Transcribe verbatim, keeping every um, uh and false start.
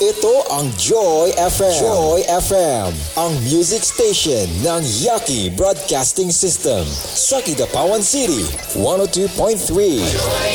Ito ang Joy F M. Joy F M, ang music station ng Yaki Broadcasting System sa Kidapawan City. one oh two point three. Joy